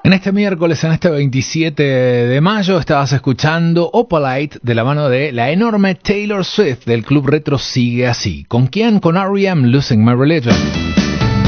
En este miércoles, en este 27 de mayo, estabas escuchando Opalite de la mano de la enorme Taylor Swift del Club Retro Sigue Así. ¿Con quién? Con R.E.M. Losing My Religion.